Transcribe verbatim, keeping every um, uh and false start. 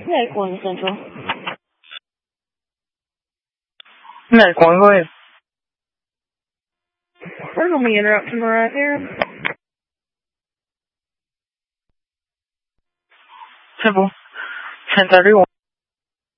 Medical in Central. Medical, go ahead. We're going to be interrupting right there. Simple. ten thirty-one.